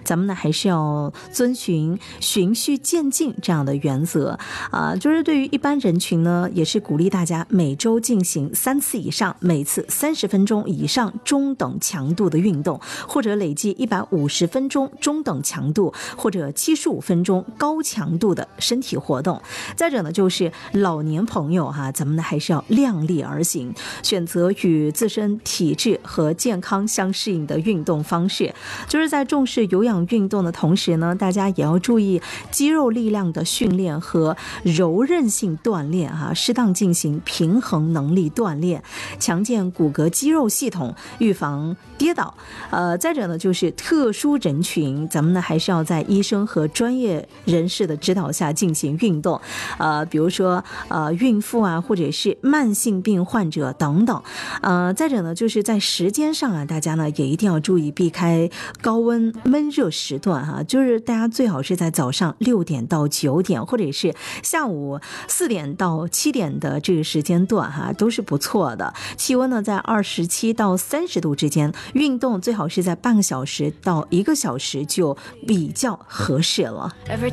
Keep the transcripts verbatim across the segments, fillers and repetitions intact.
咱们呢还是要遵循循序渐进这样的原则啊、呃，就是对于一般人群呢，也是鼓励大家每周进行三次以上，每次三十分钟以上中等强度的运动，或者累计一百五十分钟中等强度，或者七十五分钟高强度的身体活动。再者呢，就是老年朋友哈、啊，咱们呢还是要量力而行，选择与自身体质和健康相适应的运动方式。就是在重视有氧运动的同时呢，大家也要注意肌肉力量的训练和柔韧性锻炼啊，适当进行平衡能力锻炼，强健骨骼肌肉系统，预防跌倒。呃，再者呢，就是特殊人群，咱们呢还是要在医生和专业人士的指导下进行运动。呃，比如说呃孕妇啊，或者是慢性病患者等等。呃，再者呢，就是在时间上啊，大家呢也一定要注意避开高温闷热时段哈、啊，就是大家最好是在早上六点到九点，或者是下午四点到七点的这个时间段哈、啊，都是不错的。气温呢在二十七到三十度之间，运动最好是在半个小时到一个小时就比较合适了。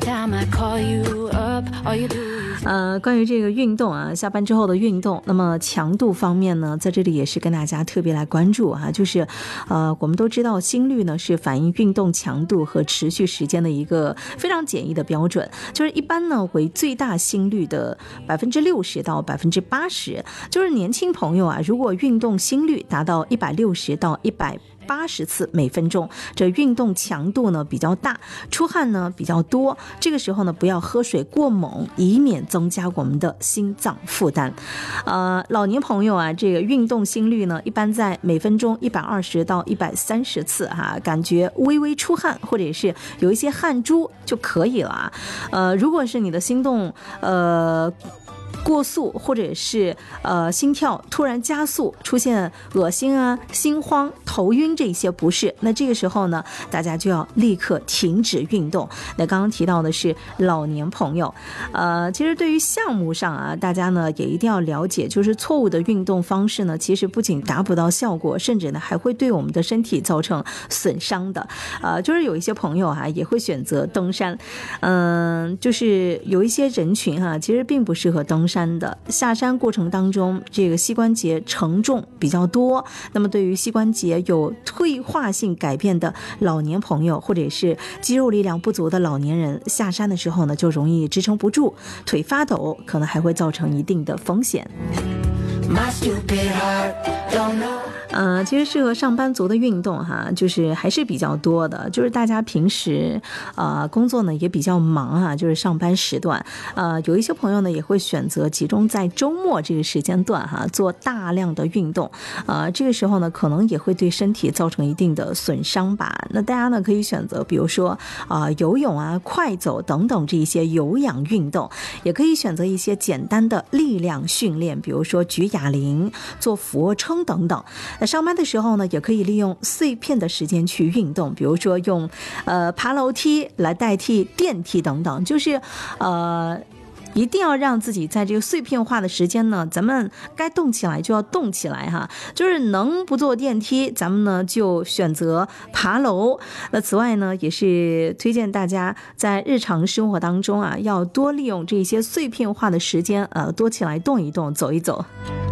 呃，关于这个运动啊，下班之后的运动，那么强度方面呢，在这里也是跟大家特别来关注啊，就是呃，我们都知道心率呢是反映运动强度和持续时间的一个非常简易的标准，就是一般呢为最大心率的百分之六十到百分之八十，就是年轻朋友啊，如果运动心率达到一百六十到一百八十次每分钟，这运动强度呢比较大，出汗呢比较多，这个时候呢不要喝水过猛，以免增加我们的心脏负担。呃，老年朋友啊，这个运动心率呢一般在每分钟一百二十到一百三十次哈、啊，感觉微微出汗或者是有一些汗珠就可以了。呃，如果是你的心动呃过速，或者是呃心跳突然加速，出现恶心啊、心慌、头晕这些不适，那这个时候呢，大家就要立刻停止运动。那刚刚提到的是老年朋友，呃，其实对于项目上啊，大家呢也一定要了解，就是错误的运动方式呢，其实不仅达不到效果，甚至呢还会对我们的身体造成损伤的。呃，就是有一些朋友啊，也会选择登山，嗯、呃，就是有一些人群哈、啊，其实并不适合登山。的下山过程当中，这个膝关节承重比较多，那么对于膝关节有退化性改变的老年朋友，或者是肌肉力量不足的老年人，下山的时候呢，就容易支撑不住，腿发抖，可能还会造成一定的风险。呃，其实适合上班族的运动哈，就是还是比较多的。就是大家平时呃工作呢也比较忙哈，就是上班时段，呃有一些朋友呢也会选择集中在周末这个时间段哈，做大量的运动。呃，这个时候呢可能也会对身体造成一定的损伤吧。那大家呢可以选择，比如说啊、呃、游泳啊、快走等等这一些有氧运动，也可以选择一些简单的力量训练，比如说举哑铃、做俯卧撑等等。那上班的时候呢，也可以利用碎片的时间去运动，比如说用呃爬楼梯来代替电梯等等，就是呃一定要让自己在这个碎片化的时间呢，咱们该动起来就要动起来哈，就是能不坐电梯，咱们呢就选择爬楼。那此外呢，也是推荐大家在日常生活当中啊，要多利用这些碎片化的时间，呃，多起来动一动，走一走。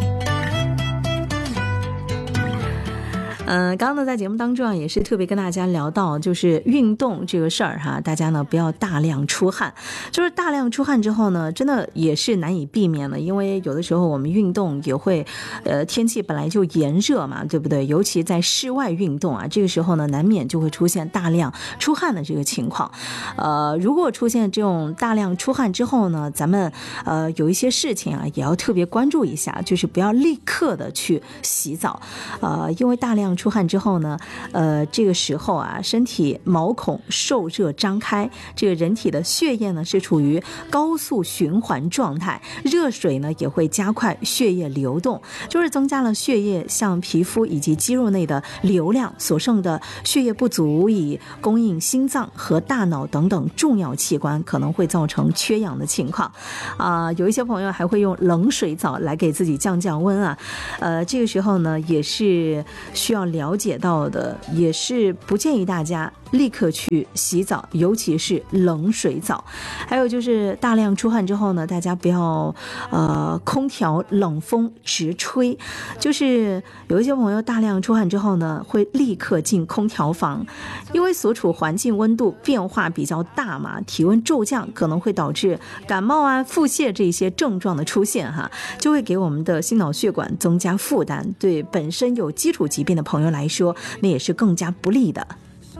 嗯、呃，刚刚呢在节目当中啊，也是特别跟大家聊到，就是运动这个事儿哈，大家呢不要大量出汗，就是大量出汗之后呢，真的也是难以避免的，因为有的时候我们运动也会，呃，天气本来就炎热嘛，对不对？尤其在室外运动啊，这个时候呢，难免就会出现大量出汗的这个情况。呃，如果出现这种大量出汗之后呢，咱们呃有一些事情啊，也要特别关注一下，就是不要立刻的去洗澡，呃，因为大量出汗之后呢，呃，这个时候啊，身体毛孔受热张开，这个人体的血液呢是处于高速循环状态，热水呢也会加快血液流动，就是增加了血液向皮肤以及肌肉内的流量，所剩的血液不足以供应心脏和大脑等等重要器官，可能会造成缺氧的情况。啊、呃，有一些朋友还会用冷水澡来给自己降降温啊，呃，这个时候呢也是需要了解到的，也是不建议大家立刻去洗澡，尤其是冷水澡。还有就是大量出汗之后呢，大家不要呃空调冷风直吹，就是有一些朋友大量出汗之后呢，会立刻进空调房，因为所处环境温度变化比较大嘛，体温骤降可能会导致感冒啊、腹泻这些症状的出现哈，就会给我们的心脑血管增加负担，对本身有基础疾病的朋友来说，那也是更加不利的。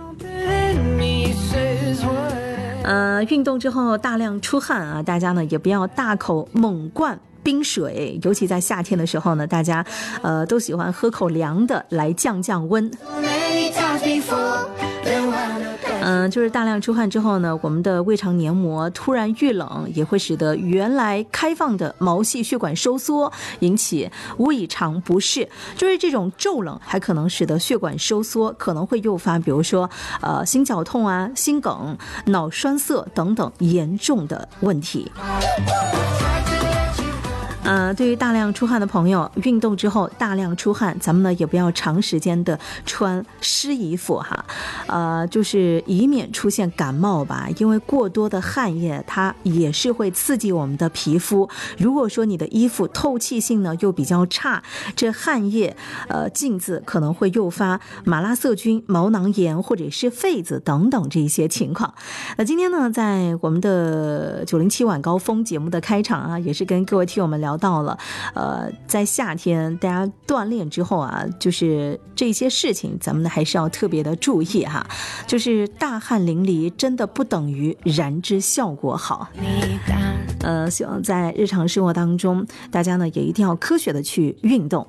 呃，运动之后大量出汗啊，大家呢也不要大口猛灌冰水，尤其在夏天的时候呢，大家呃都喜欢喝口凉的来降降温。嗯、呃，就是大量出汗之后呢，我们的胃肠黏膜突然遇冷，也会使得原来开放的毛细血管收缩，引起胃肠不适。就是这种骤冷还可能使得血管收缩，可能会诱发比如说呃心绞痛啊、心梗、脑栓塞等等严重的问题。呃，对于大量出汗的朋友，运动之后大量出汗，咱们呢也不要长时间的穿湿衣服哈，呃，就是以免出现感冒吧，因为过多的汗液它也是会刺激我们的皮肤。如果说你的衣服透气性呢又比较差，这汗液呃浸渍可能会诱发马拉色菌、毛囊炎或者是痱子等等这些情况。那今天呢，在我们的九零七晚高峰节目的开场啊，也是跟各位听友们聊到了，呃，在夏天大家锻炼之后啊，就是这些事情咱们呢还是要特别的注意哈，就是大汗淋漓真的不等于燃脂效果好。呃，希望在日常生活当中，大家呢也一定要科学的去运动。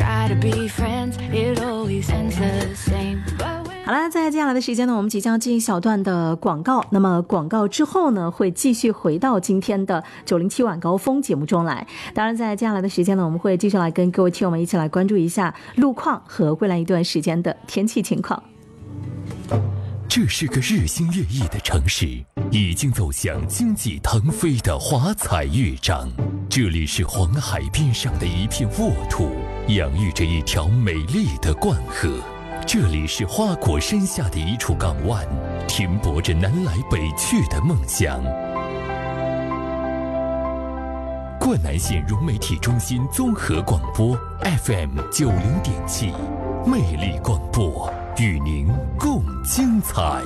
好了，在接下来的时间呢，我们即将进一小段的广告。那么广告之后呢，会继续回到今天的九零七晚高峰节目中来。当然，在接下来的时间呢，我们会继续来跟各位听友们一起来关注一下路况和未来一段时间的天气情况。 这是个日新月异的城市，已经走向经济腾飞的华彩乐章。这里是黄海边上的一片沃土，养育着一条美丽的灌河。这里是花果山下的一处港湾，停泊着南来北去的梦想。灌南县融媒体中心综合广播 F M 九零点七，魅力广播，与您共精彩。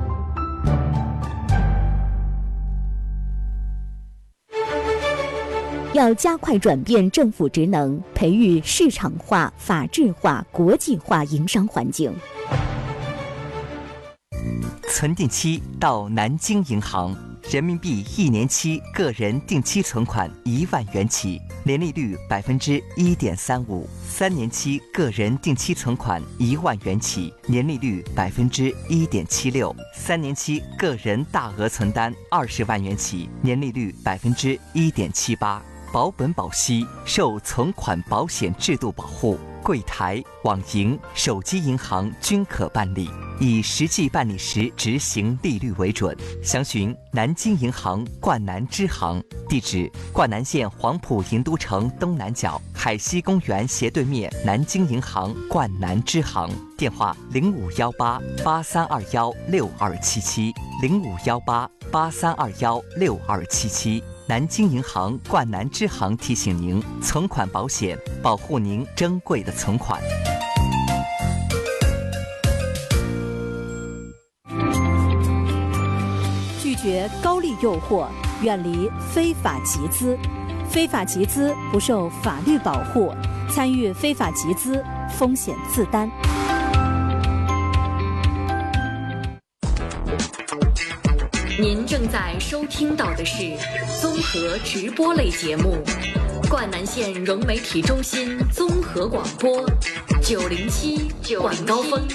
要加快转变政府职能，培育市场化、法治化、国际化营商环境。 存定期到南京银行，人民币一年期个人定期存款一万元起，年利率百分之一点三五；三年期个人定期存款一万元起，年利率百分之一点七六；三年期个人大额存单二十万元起，年利率百分之一点七八。保本保息，受存款保险制度保护，柜台、网银、手机银行均可办理，以实际办理时执行利率为准。详询南京银行灌南支行，地址：灌南县黄埔银都城东南角海西公园斜对面南京银行灌南支行。电话：零五幺八八三二幺六二七七，零五幺八八三二幺六二七七。南京银行灌南支行提醒您：存款保险，保护您珍贵的存款。 拒绝高利诱惑，远离非法集资。非法集资不受法律保护，参与非法集资风险自担。 您正在收听到的是综合直播类节目《灌南县融媒体中心综合广播九零七晚高峰。